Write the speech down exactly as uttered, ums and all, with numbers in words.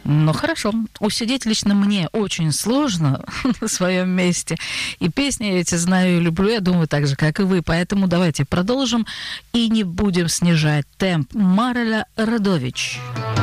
Ну, хорошо. Усидеть лично мне очень сложно на своем месте. И песни я эти знаю и люблю, я думаю, так же, как и вы. Поэтому давайте продолжим и не будем снижать темп. Мареля Родович.